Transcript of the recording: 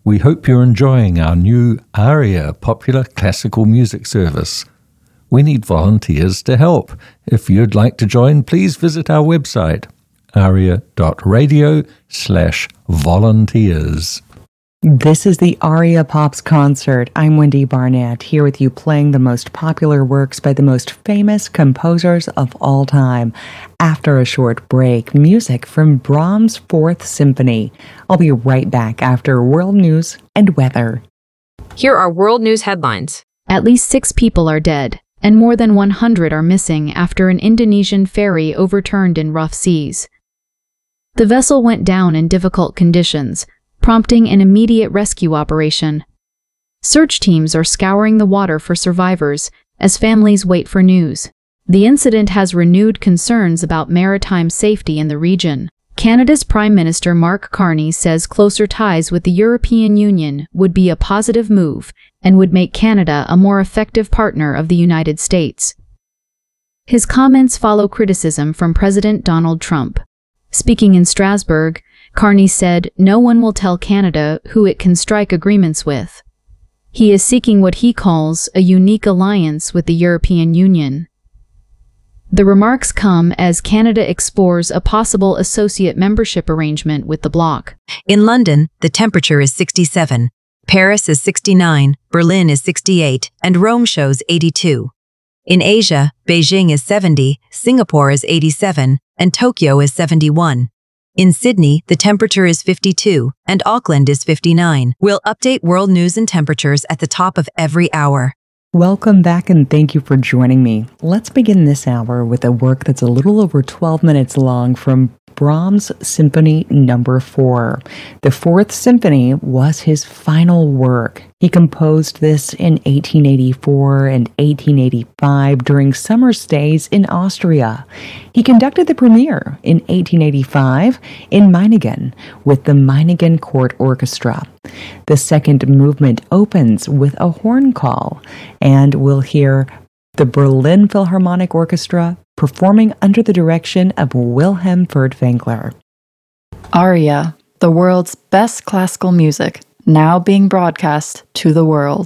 We hope you're enjoying our new ARIA popular classical music service. We need volunteers to help. If you'd like to join, please visit our website, aria.radio/volunteers. This is the Aria Pops Concert. I'm Wendy Barnett, here with you playing the most popular works by the most famous composers of all time. After a short break, music from Brahms' Fourth Symphony. I'll be right back after world news and weather. Here are world news headlines. At least 6 people are dead, and more than 100 are missing after an Indonesian ferry overturned in rough seas. The vessel went down in difficult conditions, prompting an immediate rescue operation. Search teams are scouring the water for survivors as families wait for news. The incident has renewed concerns about maritime safety in the region. Canada's Prime Minister Mark Carney says closer ties with the European Union would be a positive move and would make Canada a more effective partner of the United States. His comments follow criticism from President Donald Trump. Speaking in Strasbourg, Carney said no one will tell Canada who it can strike agreements with. He is seeking what he calls a unique alliance with the European Union. The remarks come as Canada explores a possible associate membership arrangement with the bloc. In London, the temperature is 67, Paris is 69, Berlin is 68, and Rome shows 82. In Asia, Beijing is 70, Singapore is 87, and Tokyo is 71. In Sydney, the temperature is 52, and Auckland is 59. We'll update world news and temperatures at the top of every hour. Welcome back and thank you for joining me. Let's begin this hour with a work that's a little over 12 minutes long from Brahms' Symphony No. 4. The Fourth Symphony was his final work. He composed this in 1884 and 1885 during summer stays in Austria. He conducted the premiere in 1885 in Meiningen with the Meiningen Court Orchestra. The second movement opens with a horn call, and we'll hear the Berlin Philharmonic Orchestra performing under the direction of Wilhelm Furtwängler. Aria, the world's best classical music, now being broadcast to the world.